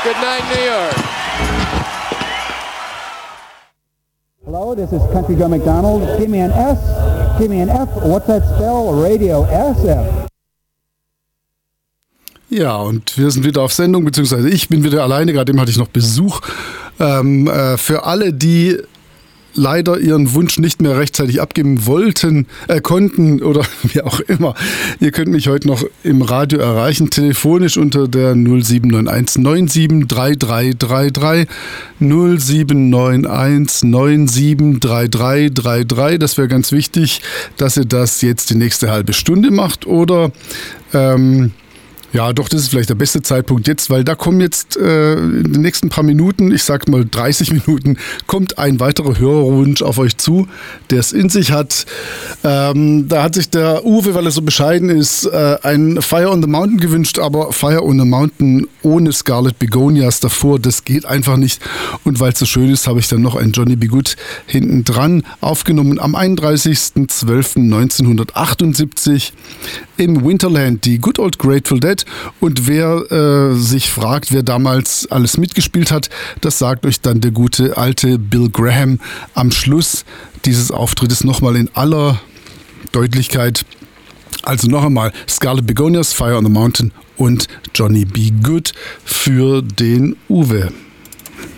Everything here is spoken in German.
Good night, New York. Hello, this is Country Joe McDonald. Give me an S, give me an F. What's that spell? Radio SF. Ja, und wir sind wieder auf Sendung, beziehungsweise ich bin wieder alleine, gerade eben hatte ich noch Besuch. Für alle, die leider ihren Wunsch nicht mehr rechtzeitig abgeben konnten oder wie auch immer. Ihr könnt mich heute noch im Radio erreichen, telefonisch unter der 0791 973333 0791 973333. Das wäre ganz wichtig, dass ihr das jetzt die nächste halbe Stunde macht oder ja, doch, das ist vielleicht der beste Zeitpunkt jetzt, weil da kommen jetzt in den nächsten paar Minuten, ich sag mal 30 Minuten, kommt ein weiterer Hörerwunsch auf euch zu, der es in sich hat. Da hat sich der Uwe, weil er so bescheiden ist, ein Fire on the Mountain gewünscht, aber Fire on the Mountain ohne Scarlet Begonias davor, das geht einfach nicht. Und weil es so schön ist, habe ich dann noch ein Johnny B. Goode hinten dran aufgenommen am 31.12.1978 im Winterland, die Good Old Grateful Dead. Und wer sich fragt, wer damals alles mitgespielt hat, das sagt euch dann der gute alte Bill Graham am Schluss dieses Auftrittes nochmal in aller Deutlichkeit. Also noch einmal Scarlet Begonias, Fire on the Mountain und Johnny B. Goode für den Uwe.